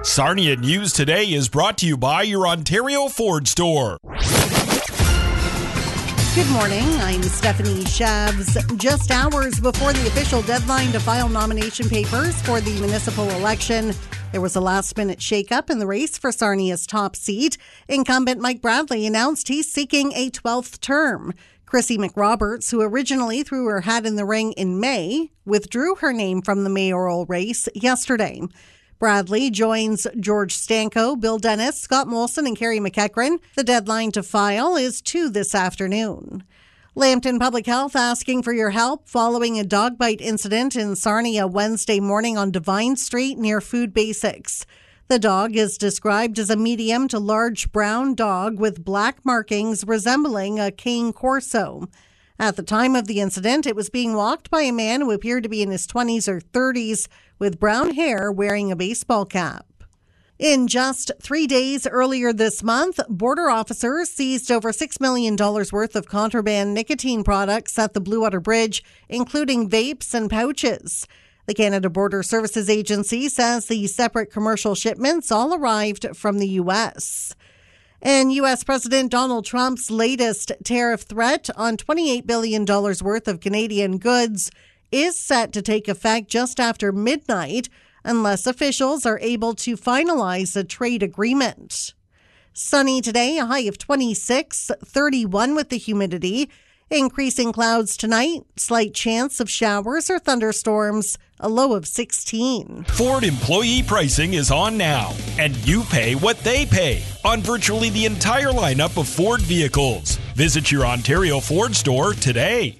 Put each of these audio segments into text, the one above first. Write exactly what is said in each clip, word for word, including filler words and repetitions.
Sarnia News Today is brought to you by your Ontario Ford store. Good morning, I'm Stephanie Shabs. Just hours before the official deadline to file nomination papers for the municipal election, there was a last-minute shakeup in the race for Sarnia's top seat. Incumbent Mike Bradley announced he's seeking a twelfth term. Chrissy McRoberts, who originally threw her hat in the ring in May, withdrew her name from the mayoral race yesterday. Bradley joins George Stanko, Bill Dennis, Scott Molson, and Carrie McEachran. The deadline to file is two this afternoon. Lambton Public Health asking for your help following a dog bite incident in Sarnia Wednesday morning on Divine Street near Food Basics. The dog is described as a medium to large brown dog with black markings resembling a cane corso. At the time of the incident, it was being walked by a man who appeared to be in his twenties or thirties with brown hair wearing a baseball cap. In just three days earlier this month, border officers seized over six million dollars worth of contraband nicotine products at the Blue Water Bridge, including vapes and pouches. The Canada Border Services Agency says the separate commercial shipments all arrived from the U S. And U S. President Donald Trump's latest tariff threat on twenty-eight billion dollars worth of Canadian goods is set to take effect just after midnight unless officials are able to finalize a trade agreement. Sunny today, a high of twenty-six, thirty-one with the humidity. Increasing clouds tonight, slight chance of showers or thunderstorms, a low of sixteen. Ford employee pricing is on now, and you pay what they pay on virtually the entire lineup of Ford vehicles. Visit your Ontario Ford store today.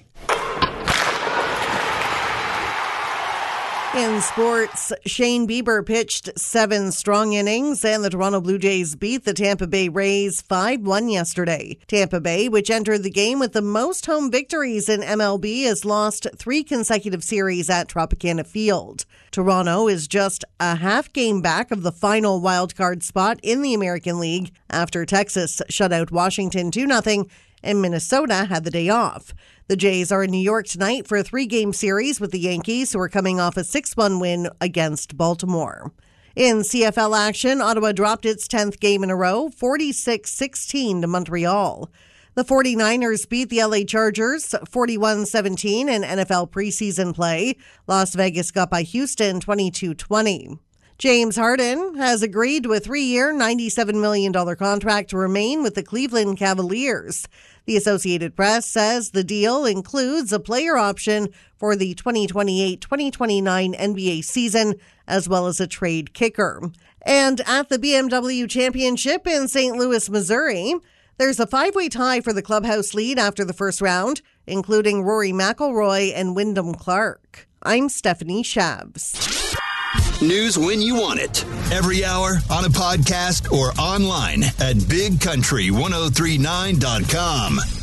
In sports, Shane Bieber pitched seven strong innings and the Toronto Blue Jays beat the Tampa Bay Rays five one yesterday. Tampa Bay, which entered the game with the most home victories in M L B, has lost three consecutive series at Tropicana Field. Toronto is just a half game back of the final wildcard spot in the American League after Texas shut out Washington two nothing and Minnesota had the day off. The Jays are in New York tonight for a three-game series with the Yankees, who are coming off a six one win against Baltimore. In C F L action, Ottawa dropped its tenth game in a row, forty-six sixteen to Montreal. The 49ers beat the L A Chargers forty-one seventeen in N F L preseason play. Las Vegas got by Houston twenty-two twenty. James Harden has agreed to a three-year, ninety-seven million dollars contract to remain with the Cleveland Cavaliers. The Associated Press says the deal includes a player option for the twenty twenty-eight twenty twenty-nine N B A season, as well as a trade kicker. And at the B M W Championship in Saint Louis, Missouri, there's a five-way tie for the clubhouse lead after the first round, including Rory McIlroy and Wyndham Clark. I'm Stephanie Shabs. News when you want it. Every hour, on a podcast, or online at big country ten thirty-nine dot com.